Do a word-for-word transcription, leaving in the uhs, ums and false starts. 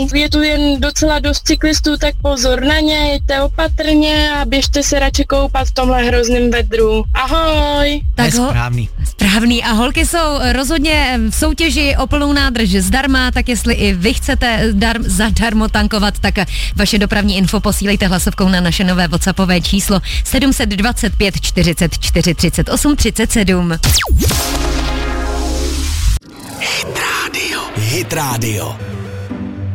Je tu jen docela dost cyklistů, tak pozor na ně, jeďte opatrně a běžte se radši koupat v tomhle hrozném vedru. Ahoj! Tak ho, správný. Správný. A holky jsou rozhodně v soutěži o plnou nádrž zdarma, tak jestli i vy chcete dar, zadarmo tankovat, tak vaše dopravní info posílejte hlasovkou na naše nové WhatsAppové číslo sedm set dvacet pět čtyřicet čtyři třicet osm třicet sedm. Hit Radio. Hit Radio.